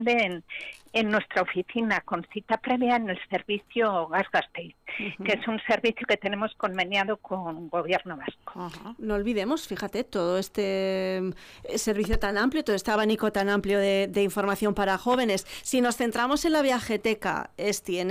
en nuestra oficina con cita previa en el servicio Gas Gasteiz, que es un servicio que tenemos conveniado con Gobierno Vasco. No olvidemos, fíjate, todo este servicio tan amplio, todo este abanico tan amplio de información para jóvenes. Si nos centramos en la Viajeteca, Esti, en